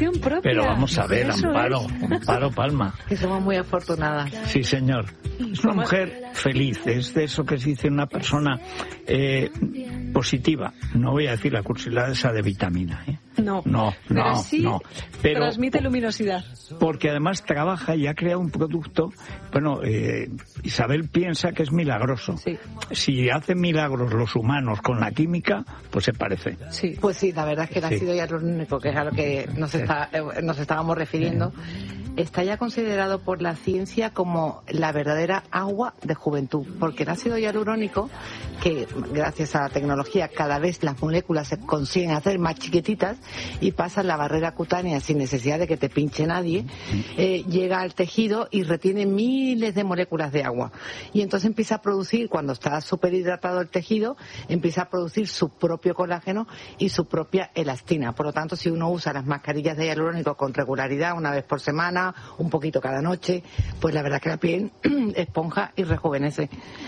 canción propia. Pero vamos a ver, Amparo Palma. Que somos muy afortunadas. Sí, señor. Es una mujer feliz, es de eso que se dice una persona positiva. No voy a decir la cursilada esa de vitamina, ¿eh? No, pero sí transmite luminosidad. Porque además trabaja y ha creado un producto, bueno, Isabel piensa que es milagroso. Sí. Si hacen milagros los humanos con la química, pues se parece. Sí. Pues sí, la verdad es que el ácido hialurónico, que es a lo que nos estábamos refiriendo, está ya considerado por la ciencia como la verdadera agua de juventud, porque el ácido hialurónico, que gracias a la tecnología cada vez las moléculas se consiguen hacer más chiquititas y pasan la barrera cutánea sin necesidad de que te pinche nadie, llega al tejido y retiene miles de moléculas de agua. Y entonces empieza a producir, cuando está súper hidratado el tejido, empieza a producir su propio colágeno y su propia elastina. Por lo tanto, si uno usa las mascarillas de hialurónico con regularidad, una vez por semana, un poquito cada noche, pues la verdad es que la piel esponja y rejuvenece.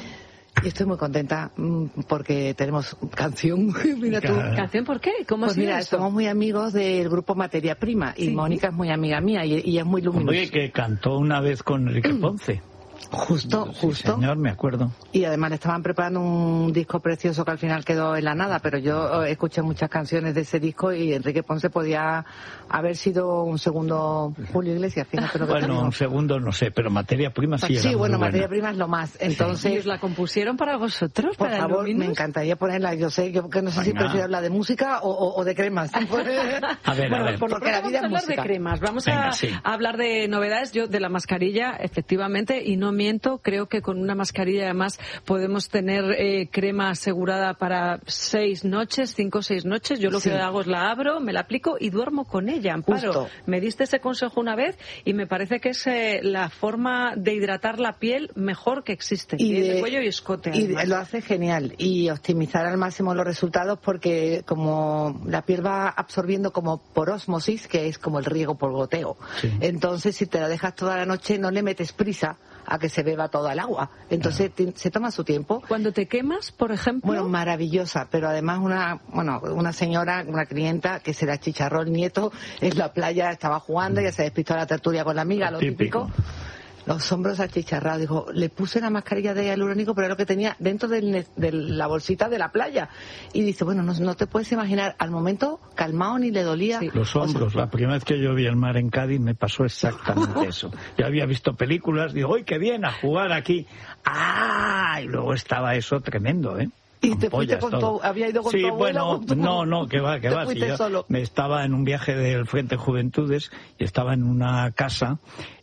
Y estoy muy contenta porque tenemos canción. Mira tú. ¿Canción por qué? ¿Cómo pues mira, esto? Somos muy amigos del grupo Materia Prima y Mónica es muy amiga mía y es muy luminosa. Oye, que cantó una vez con Enrique Ponce. Justo. Sí, señor, me acuerdo. Y además le estaban preparando un disco precioso que al final quedó en la nada, pero yo escuché muchas canciones de ese disco y Enrique Ponce podía haber sido un segundo Julio Iglesias, fíjate lo que bueno, un segundo no sé, pero Materia Prima sí era sí, bueno, muy Materia buena. Prima es lo más. Entonces, ¿Y os la compusieron para vosotros? Por para favor, Luminous? me encantaría ponerla. Yo sé, yo que no sé si prefiero hablar de música o de cremas. A ver, Por lo porque la vida vamos a hablar es de música. cremas. Vamos Venga, a sí. hablar de novedades. Yo de la mascarilla, efectivamente, y no miento, creo que con una mascarilla además podemos tener crema asegurada para 6 noches, 5 o 6 noches. Yo lo que hago es la abro, me la aplico y duermo con ella. Amparo, Justo. me diste ese consejo una vez y me parece que es la forma de hidratar la piel mejor que existe. Piel de cuello y escote. Y además. lo hace genial. Y optimizar al máximo los resultados porque como la piel va absorbiendo como por ósmosis, que es como el riego por goteo. Sí. Entonces, si te la dejas toda la noche, no le metes prisa a que se beba toda el agua. Entonces se toma su tiempo. Cuando te quemas, por ejemplo. Bueno, maravillosa, pero además una señora, una clienta que se la achicharró el nieto en la playa, estaba jugando, ya se despistó a la tertulia con la amiga, lo típico. Los hombros achicharrados. Dijo, le puse la mascarilla de hialurónico, pero era lo que tenía dentro de la bolsita de la playa. Y dice, bueno, no te puedes imaginar, al momento calmado ni le dolía. Sí. Los hombros. La primera vez que yo vi el mar en Cádiz me pasó exactamente eso. Yo había visto películas, digo, ¡uy, qué bien! A jugar aquí. ¡Ah! Y luego estaba eso tremendo, ¿eh? ¿Y te fuiste con había ido con tu abuelo? Sí, bueno, no, que va. Si yo solo. Me estaba en un viaje del Frente Juventudes y estaba en una casa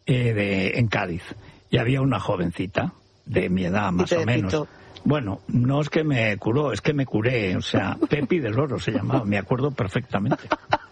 en Cádiz. Y había una jovencita de mi edad, más o menos. Bueno, no es que me curó, es que me curé. O sea, Pepi del Oro se llamaba, me acuerdo perfectamente.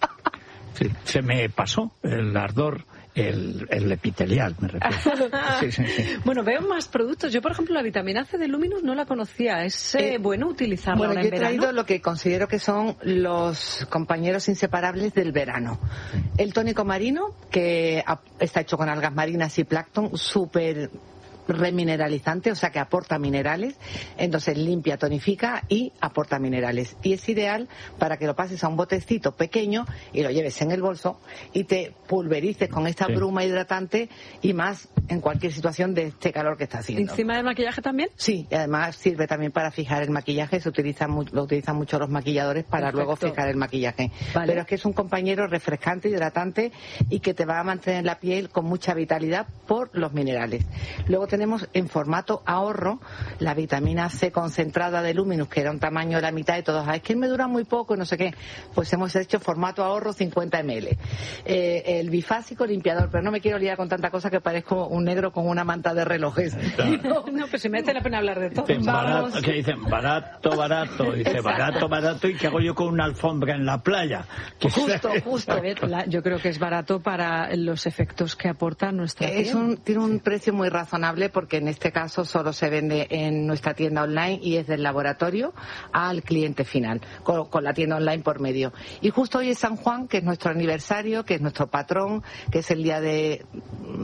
Sí, se me pasó el ardor. El epitelial, me refiero. Sí. Bueno, veo más productos. Yo, por ejemplo, la vitamina C de Luminous no la conocía. ¿Es bueno utilizarla bueno, ahora yo en he traído verano? lo que considero que son los compañeros inseparables del verano. El tónico marino, que está hecho con algas marinas y plancton, súper remineralizante, o sea que aporta minerales, entonces limpia, tonifica y aporta minerales. Y es ideal para que lo pases a un botecito pequeño y lo lleves en el bolso y te pulverices con esta bruma hidratante y más en cualquier situación de este calor que está haciendo. ¿Encima del maquillaje también? Sí, y además sirve también para fijar el maquillaje, lo utilizan mucho los maquilladores para luego fijar el maquillaje. Vale. Pero es que es un compañero refrescante, hidratante y que te va a mantener la piel con mucha vitalidad por los minerales. Luego tenemos en formato ahorro la vitamina C concentrada de Luminous, que era un tamaño de la mitad y todos, es que me dura muy poco y no sé qué. Pues hemos hecho formato ahorro 50 ml. El bifásico limpiador, pero no me quiero liar con tanta cosa que parezco un negro con una manta de relojes. No, pues se merece la pena hablar de todo. Barato, que dicen barato, dice barato, ¿y qué hago yo con una alfombra en la playa? Justo. A ver, yo creo que es barato para los efectos que aporta nuestra piel. Tiene un precio muy razonable porque en este caso solo se vende en nuestra tienda online y es del laboratorio al cliente final, con la tienda online por medio. Y justo hoy es San Juan, que es nuestro aniversario, que es nuestro patrón, que es el día de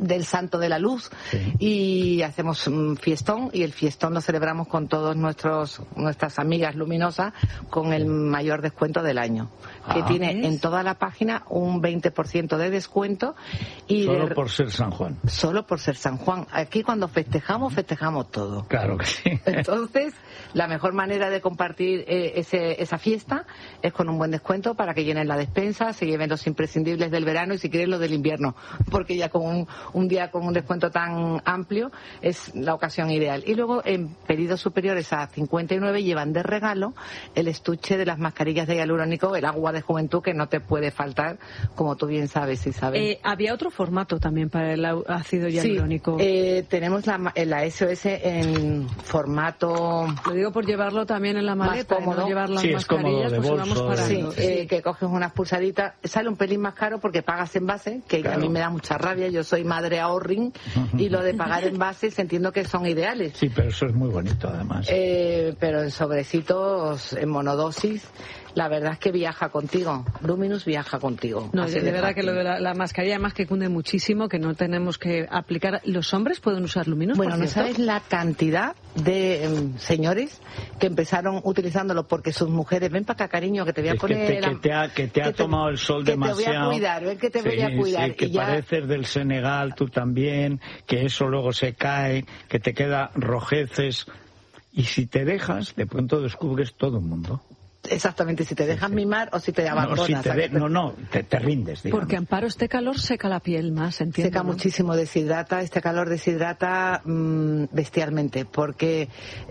del Santo de la Luz, y hacemos un fiestón, y el fiestón lo celebramos con todos nuestras amigas luminosas con el mayor descuento del año, que tiene en toda la página un 20% de descuento. Y solo por ser San Juan. Solo por ser San Juan. Aquí cuando festejamos todo. Claro que sí. Entonces, la mejor manera de compartir esa fiesta es con un buen descuento para que llenen la despensa, se lleven los imprescindibles del verano y si quieren los del invierno, porque ya con un día con un descuento tan amplio es la ocasión ideal. Y luego en pedidos superiores a 59 llevan de regalo el estuche de las mascarillas de hialurónico, el agua de juventud, que no te puede faltar, como tú bien sabes, Isabel. Había otro formato también para el ácido hialurónico. Tenemos la SOS en formato... Lo digo por llevarlo también en la maleta, más cómodo. No llevar las mascarillas, pues vamos parando. Que coges unas pulsaditas, sale un pelín más caro porque pagas en base, que a mí me da mucha rabia, yo soy madre ahorring, y lo de pagar en bases entiendo que son ideales. Sí, pero eso es muy bonito además. Pero en sobrecitos, en monodosis, la verdad es que viaja contigo. Luminous viaja contigo. No, de verdad que lo de la mascarilla además que cunde muchísimo, que no tenemos que aplicar. ¿Los hombres pueden usar Luminous? Bueno, no sabes la cantidad de señores que empezaron utilizándolo porque sus mujeres, ven para acá, cariño, que te voy a poner... Que te ha tomado el sol demasiado. Que te voy a cuidar, ven que te voy a cuidar. Sí, que pareces del Senegal, tú también, que eso luego se cae, que te queda rojeces. Y si te dejas, de pronto descubres todo el mundo. Exactamente, si te dejas mimar o si te abandonas. Te rindes, digamos. Porque, Amparo, este calor seca la piel más, entiendo. Seca muchísimo, deshidrata, este calor deshidrata bestialmente, porque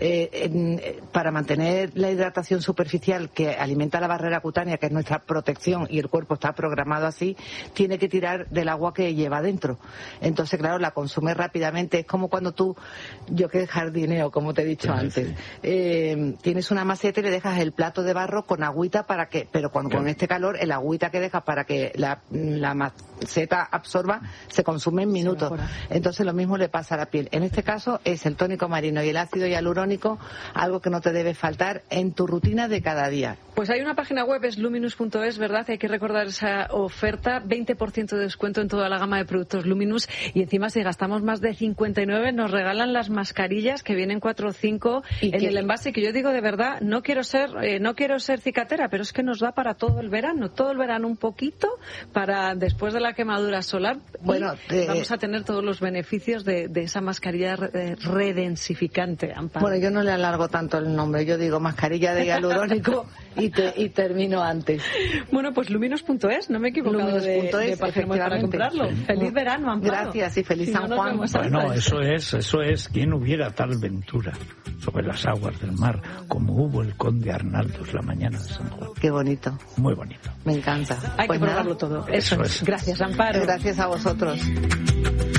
para mantener la hidratación superficial que alimenta la barrera cutánea, que es nuestra protección, y el cuerpo está programado así, tiene que tirar del agua que lleva dentro. Entonces, claro, la consume rápidamente. Es como cuando yo que jardineo, como te he dicho antes, tienes una maceta y le dejas el plato de barro con agüita pero con este calor, el agüita que dejas para que la maceta absorba se consume en minutos. Entonces lo mismo le pasa a la piel. En este caso es el tónico marino y el ácido hialurónico, algo que no te debe faltar en tu rutina de cada día. Pues hay una página web, es luminous.es, ¿verdad? Hay que recordar esa oferta, 20% de descuento en toda la gama de productos Luminous, y encima si gastamos más de 59 nos regalan las mascarillas que vienen 4 o 5 en el envase, que yo digo de verdad, no quiero ser cicatera, pero es que nos da para todo el verano un poquito, para después de la quemadura solar. Bueno, vamos a tener todos los beneficios de esa mascarilla redensificante, Amparo. Bueno, yo no le alargo tanto el nombre, yo digo mascarilla de hialurónico y termino antes. Bueno, pues luminous.es, no me he equivocado de página para comprarlo. Sí. Feliz verano, Amparo. Gracias y feliz San Juan. Bueno, eso es, ¿quién hubiera tal ventura sobre las aguas del mar como hubo el conde Arnaldos la mañana de San Juan? Qué bonito. Muy bonito. Me encanta. Hay que probarlo todo. Eso es. Gracias, Amparo. Gracias a vosotros.